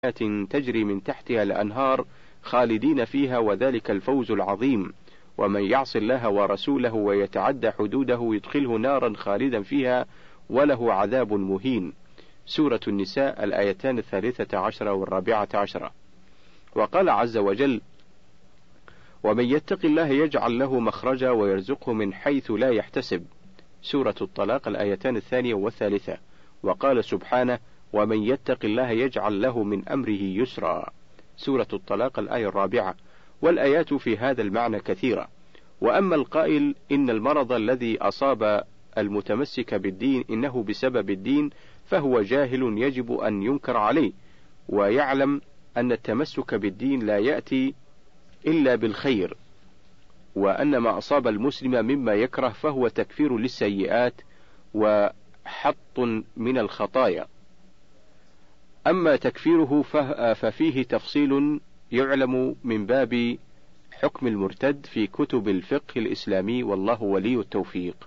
تجري من تحتها الأنهار خالدين فيها وذلك الفوز العظيم. ومن يعص الله ورسوله ويتعدى حدوده يدخله نارا خالدا فيها وله عذاب مهين. سورة النساء الآيتان 13 و14. وقال عز وجل: ومن يتق الله يجعل له مخرجا ويرزقه من حيث لا يحتسب. سورة الطلاق الآيتان 2 و3. وقال سبحانه: ومن يتق الله يجعل له من أمره يسرا. سورة الطلاق الآية 4. والآيات في هذا المعنى كثيرة. وأما القائل إن المرض الذي أصاب المتمسك بالدين إنه بسبب الدين فهو جاهل يجب أن ينكر عليه، ويعلم أن التمسك بالدين لا يأتي إلا بالخير، وأن ما أصاب المسلم مما يكره فهو تكفير للسيئات وحط من الخطايا. أما تكفيره ففيه تفصيل يعلم من باب حكم المرتد في كتب الفقه الإسلامي، والله ولي التوفيق.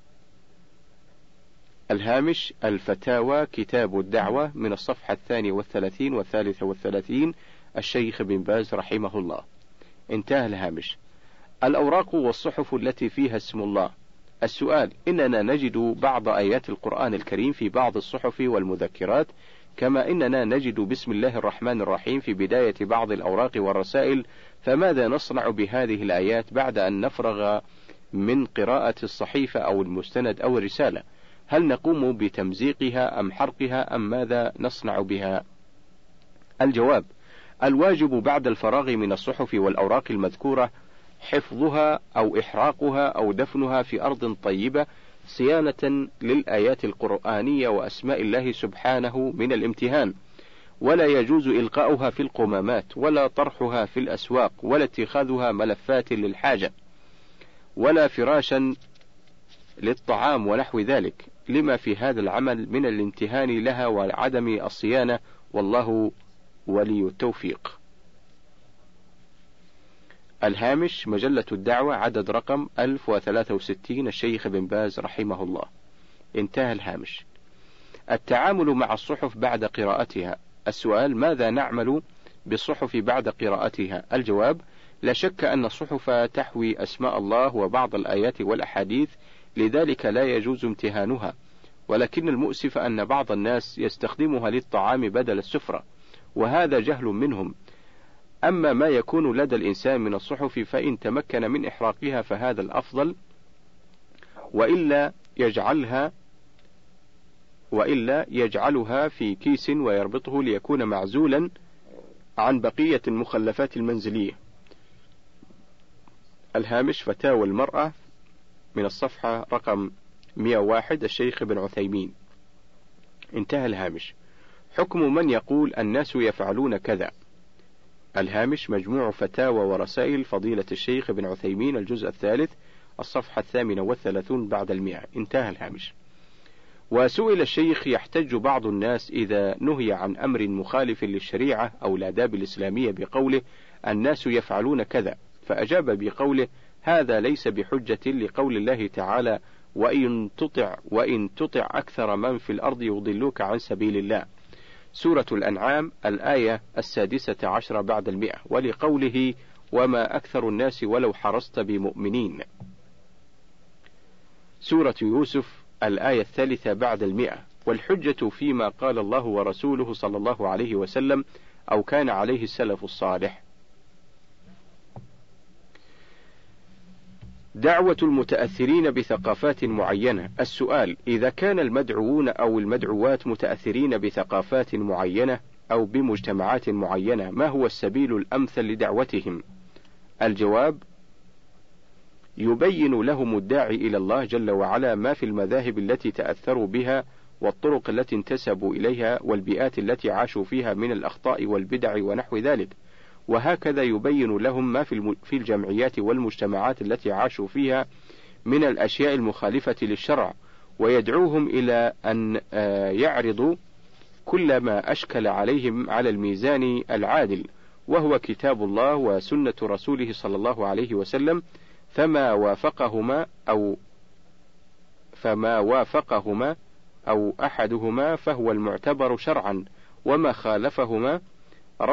الهامش: الفتاوى كتاب الدعوة من الصفحة 32 و33 الشيخ بن باز رحمه الله. انتهى الهامش. الأوراق والصحف التي فيها اسم الله. السؤال: إننا نجد بعض آيات القرآن الكريم في بعض الصحف والمذكرات، كما إننا نجد بسم الله الرحمن الرحيم في بداية بعض الأوراق والرسائل، فماذا نصنع بهذه الآيات بعد أن نفرغ من قراءة الصحيفة أو المستند أو الرسالة؟ هل نقوم بتمزيقها أم حرقها أم ماذا نصنع بها؟ الجواب: الواجب بعد الفراغ من الصحف والأوراق المذكورة حفظها أو إحراقها أو دفنها في أرض طيبة صيانة للآيات القرآنية وأسماء الله سبحانه من الامتهان، ولا يجوز إلقاؤها في القمامات ولا طرحها في الأسواق ولا اتخاذها ملفات للحاجة ولا فراشا للطعام ونحو ذلك، لما في هذا العمل من الامتهان لها وعدم الصيانة، والله ولي التوفيق. الهامش: مجلة الدعوة عدد رقم 1063 الشيخ بن باز رحمه الله. انتهى الهامش. التعامل مع الصحف بعد قراءتها. السؤال: ماذا نعمل بالصحف بعد قراءتها؟ الجواب: لا شك أن الصحف تحوي أسماء الله وبعض الآيات والأحاديث، لذلك لا يجوز امتهانها، ولكن المؤسف أن بعض الناس يستخدمها للطعام بدل السفرة، وهذا جهل منهم. أما ما يكون لدى الإنسان من الصحف فإن تمكن من إحراقها فهذا الأفضل، وإلا يجعلها في كيس ويربطه ليكون معزولا عن بقية المخلفات المنزلية. الهامش: فتاوى المرأة من الصفحة رقم 101 الشيخ بن عثيمين. انتهى الهامش. حكم من يقول الناس يفعلون كذا. الهامش: مجموع فتاوى ورسائل فضيلة الشيخ بن عثيمين الجزء 3 الصفحة 38 بعد 100. انتهى الهامش. وسئل الشيخ: يحتج بعض الناس إذا نهي عن أمر مخالف للشريعة أو الآداب الإسلامية بقوله الناس يفعلون كذا، فأجاب بقوله: هذا ليس بحجة لقول الله تعالى: وإن تطع أكثر من في الأرض يضلوك عن سبيل الله. سورة الأنعام الآية 16 بعد 100، ولقوله: وما أكثر الناس ولو حرصت بمؤمنين. سورة يوسف الآية 3 بعد 100، والحجة فيما قال الله ورسوله صلى الله عليه وسلم أو كان عليه السلف الصالح. دعوة المتأثرين بثقافات معينة. السؤال: إذا كان المدعوون أو المدعوات متأثرين بثقافات معينة أو بمجتمعات معينة، ما هو السبيل الأمثل لدعوتهم؟ الجواب: يبين لهم الداعي إلى الله جل وعلا ما في المذاهب التي تأثروا بها والطرق التي انتسبوا إليها والبيئات التي عاشوا فيها من الأخطاء والبدع ونحو ذلك، وهكذا يبين لهم ما في الجمعيات والمجتمعات التي عاشوا فيها من الأشياء المخالفة للشرع، ويدعوهم إلى أن يعرضوا كل ما أشكل عليهم على الميزان العادل، وهو كتاب الله وسنة رسوله صلى الله عليه وسلم، فما وافقهما أو أحدهما فهو المعتبر شرعا، وما خالفهما